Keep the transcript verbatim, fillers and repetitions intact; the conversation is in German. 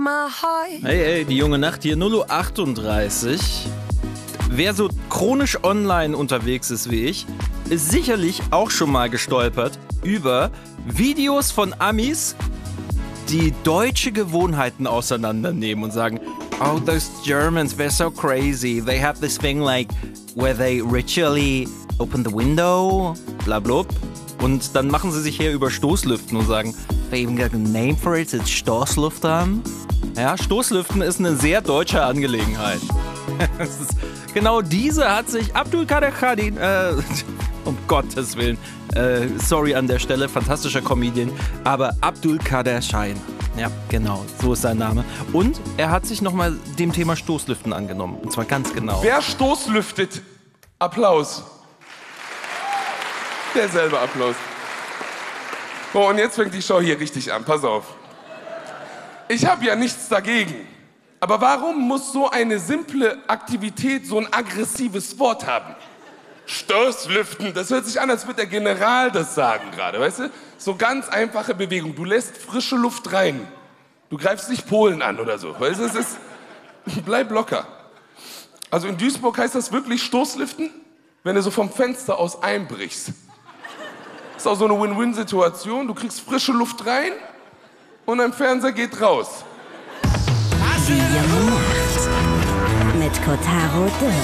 Hey, hey, die junge Nacht hier, null Uhr achtunddreißig. Wer so chronisch online unterwegs ist wie ich, ist sicherlich auch schon mal gestolpert über Videos von Amis, die deutsche Gewohnheiten auseinandernehmen und sagen, oh, those Germans, they're so crazy. They have this thing like where they ritually open the window, bla bla. Und dann machen sie sich hier über Stoßlüften und sagen, they even got a name for it, it's Stoßlüftern. Ja, Stoßlüften ist eine sehr deutsche Angelegenheit. Ist, genau diese hat sich Abdulkader Khadin, äh, um Gottes Willen, äh, sorry an der Stelle, fantastischer Comedian, aber Abdulkader Schein. Ja, genau, so ist sein Name. Und er hat sich nochmal dem Thema Stoßlüften angenommen. Und zwar ganz genau. Wer stoßlüftet? Applaus. Derselbe Applaus. So, und jetzt fängt die Show hier richtig an. Pass auf. Ich habe ja nichts dagegen. Aber warum muss so eine simple Aktivität so ein aggressives Wort haben? Stoßlüften, das hört sich an, als würde der General das sagen gerade, weißt du? So ganz einfache Bewegung. Du lässt frische Luft rein. Du greifst nicht Polen an oder so. Weißt du, es ist, bleib locker. Also in Duisburg heißt das wirklich Stoßlüften, wenn du so vom Fenster aus einbrichst. Das ist auch so eine Win-Win-Situation. Du kriegst frische Luft rein und dein Fernseher geht raus. Die junge Nacht mit Kotaro Dürr.